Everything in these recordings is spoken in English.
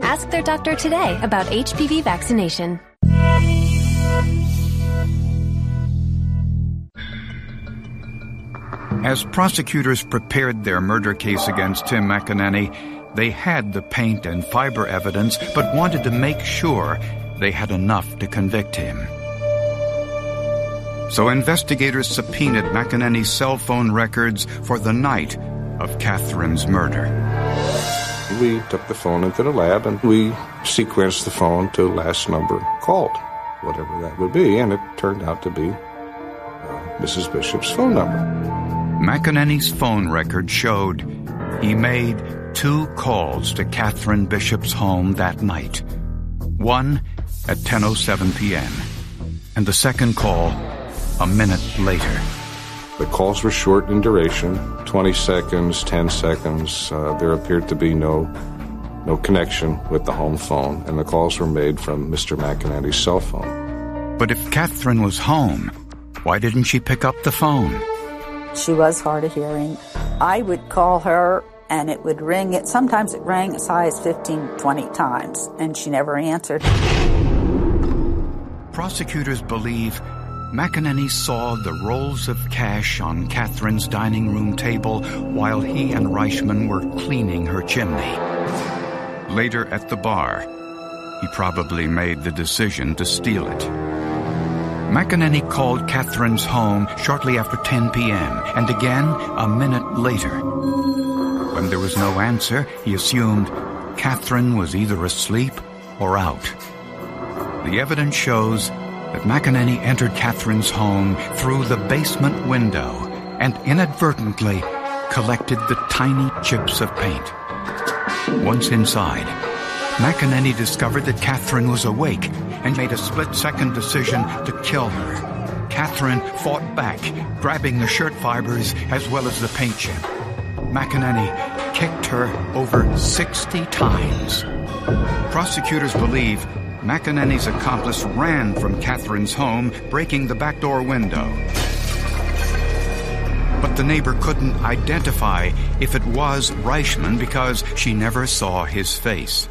Ask their doctor today about HPV vaccination. As prosecutors prepared their murder case against Tim McEnany, they had the paint and fiber evidence, but wanted to make sure they had enough to convict him. So investigators subpoenaed McEnany's cell phone records for the night of Catherine's murder. We took the phone into the lab and we sequenced the phone to last number called, whatever that would be, and it turned out to be Mrs. Bishop's phone number. McEnany's phone record showed he made 2 calls to Catherine Bishop's home that night. One at 10:07 p.m. and the second call a minute later. The calls were short in duration, 20 seconds, 10 seconds. There appeared to be no connection with the home phone, and the calls were made from Mr. McEnany's cell phone. But if Catherine was home, why didn't she pick up the phone? She was hard of hearing. I would call her and it would ring. Sometimes it rang as high as 15, 20 times, and she never answered. Prosecutors believe McEnany saw the rolls of cash on Catherine's dining room table while he and Reichman were cleaning her chimney. Later at the bar, he probably made the decision to steal it. McEnany called Catherine's home shortly after 10 p.m. and again a minute later. When there was no answer, he assumed Catherine was either asleep or out. The evidence shows that McEnany entered Catherine's home through the basement window and inadvertently collected the tiny chips of paint. Once inside, McEnany discovered that Catherine was awake and made a split-second decision to kill her. Catherine fought back, grabbing the shirt fibers as well as the paint chip. McEnany kicked her over 60 times. Prosecutors believe McEnany's accomplice ran from Catherine's home, breaking the back door window. But the neighbor couldn't identify if it was Reichman because she never saw his face.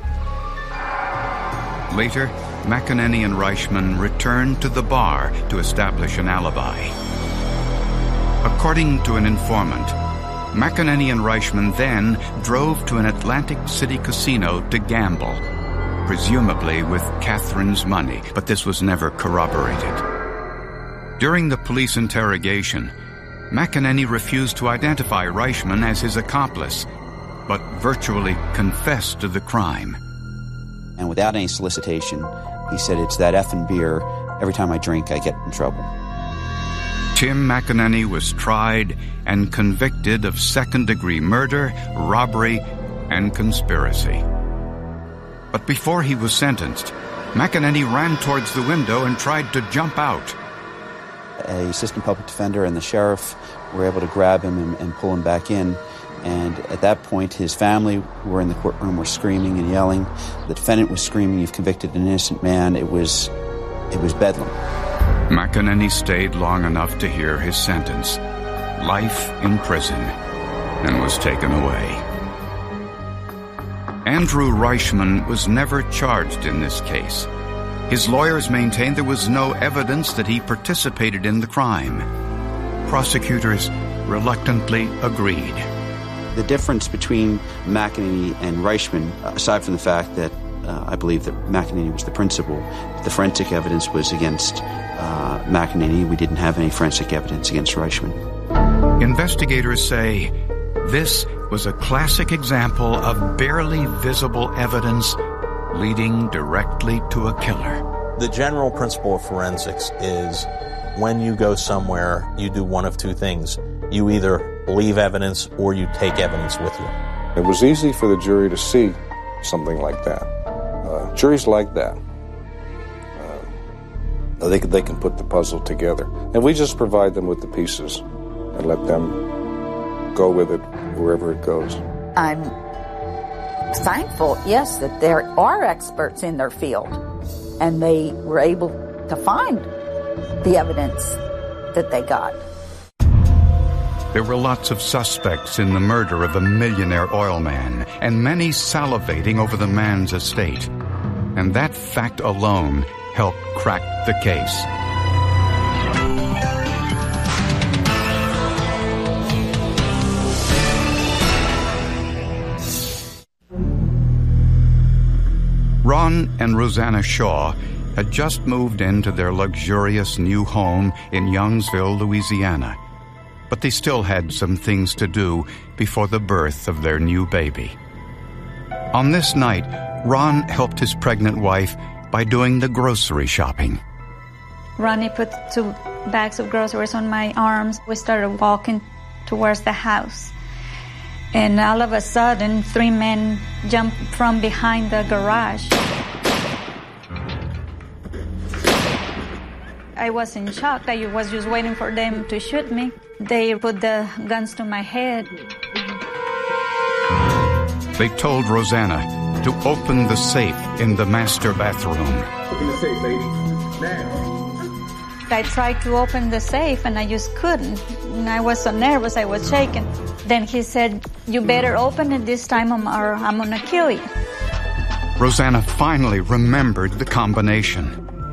Later, McEnany and Reichman returned to the bar to establish an alibi. According to an informant, McEnany and Reichman then drove to an Atlantic City casino to gamble, presumably with Catherine's money, but this was never corroborated. During the police interrogation, McEnany refused to identify Reichman as his accomplice, but virtually confessed to the crime. And without any solicitation, he said, "It's that effing beer. Every time I drink, I get in trouble." Tim McEnany was tried and convicted of second-degree murder, robbery, and conspiracy. But before he was sentenced, McEnany ran towards the window and tried to jump out. An assistant public defender and the sheriff were able to grab him and pull him back in. And at that point, his family, who were in the courtroom, were screaming and yelling. The defendant was screaming, "You've convicted an innocent man." It was bedlam. McEnany stayed long enough to hear his sentence, life in prison, and was taken away. Andrew Reichman was never charged in this case. His lawyers maintained there was no evidence that he participated in the crime. Prosecutors reluctantly agreed. The difference between McEnany and Reichman, aside from the fact that I believe that McEnany was the principal, the forensic evidence was against McEnany. We didn't have any forensic evidence against Reichman. Investigators say this was a classic example of barely visible evidence leading directly to a killer. The general principle of forensics is when you go somewhere, you do one of two things. You either leave evidence or you take evidence with you. It was easy for the jury to see something like that. Juries like that. They can put the puzzle together. And we just provide them with the pieces and let them go with it wherever it goes. I'm thankful, yes, that there are experts in their field, and they were able to find the evidence that they got. There were lots of suspects in the murder of a millionaire oil man, and many salivating over the man's estate. And that fact alone helped crack the case. Ron and Rosanna Shaw had just moved into their luxurious new home in Youngsville, Louisiana. But they still had some things to do before the birth of their new baby. On this night, Ron helped his pregnant wife by doing the grocery shopping. Ronnie put 2 bags of groceries on my arms. We started walking towards the house. And all of a sudden, 3 men jumped from behind the garage. I was in shock. I was just waiting for them to shoot me. They put the guns to my head. They told Rosanna to open the safe in the master bathroom. Open the safe, lady. Now. I tried to open the safe and I just couldn't. And I was so nervous, I was shaking. Then he said, "You better open it this time or I'm gonna kill you." Rosanna finally remembered the combination.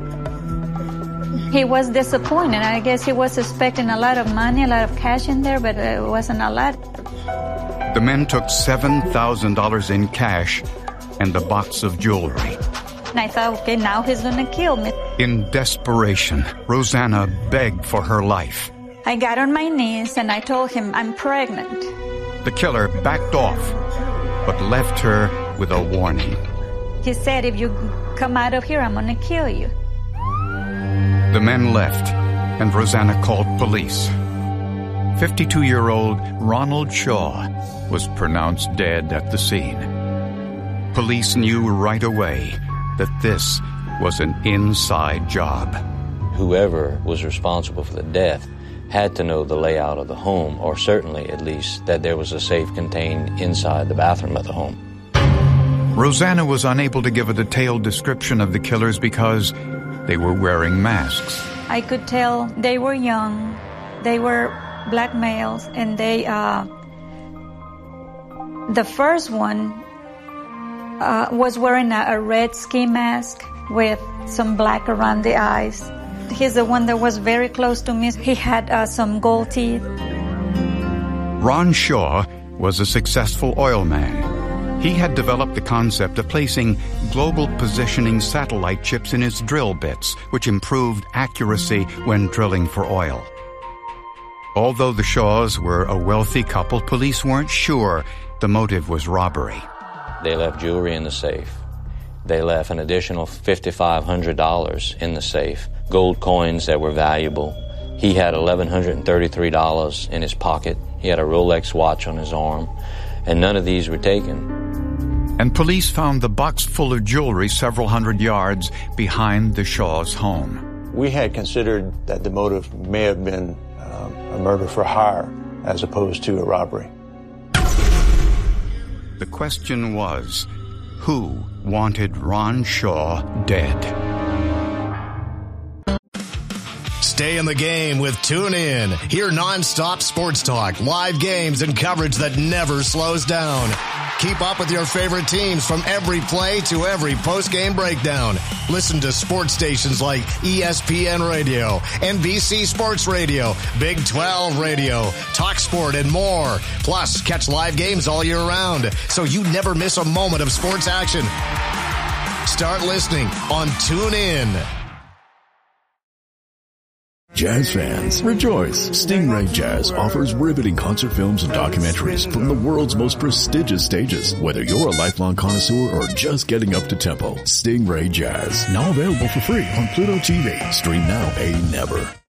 He was disappointed. I guess he was expecting a lot of money, a lot of cash in there, but it wasn't a lot. The men took $7,000 in cash and a box of jewelry. And I thought, okay, now he's gonna kill me. In desperation, Rosanna begged for her life. I got on my knees and I told him, "I'm pregnant." The killer backed off, but left her with a warning. He said, "If you come out of here, I'm gonna kill you." The men left, and Rosanna called police. 52-year-old Ronald Shaw was pronounced dead at the scene. Police knew right away that this was an inside job. Whoever was responsible for the death had to know the layout of the home, or certainly at least that there was a safe contained inside the bathroom of the home. Rosanna was unable to give a detailed description of the killers because they were wearing masks. I could tell they were young, they were black males, and the first one was wearing a red ski mask with some black around the eyes. He's the one that was very close to me. He had some gold teeth. Ron Shaw was a successful oil man. He had developed the concept of placing global positioning satellite chips in his drill bits, which improved accuracy when drilling for oil. Although the Shaws were a wealthy couple, police weren't sure the motive was robbery. They left jewelry in the safe. They left an additional $5,500 in the safe, gold coins that were valuable. He had $1,133 in his pocket. He had a Rolex watch on his arm, and none of these were taken. And police found the box full of jewelry several hundred yards behind the Shaws' home. We had considered that the motive may have been a murder for hire as opposed to a robbery. The question was, who wanted Ron Shaw dead? Stay in the game with TuneIn. Hear nonstop sports talk, live games, and coverage that never slows down. Keep up with your favorite teams from every play to every post-game breakdown. Listen to sports stations like ESPN Radio, NBC Sports Radio, Big 12 Radio, TalkSport, and more. Plus, catch live games all year round, so you never miss a moment of sports action. Start listening on TuneIn. Jazz fans, rejoice! Stingray Jazz offers riveting concert films and documentaries from the world's most prestigious stages. Whether you're a lifelong connoisseur or just getting up to tempo, Stingray Jazz, now available for free on Pluto TV. Stream now, pay never.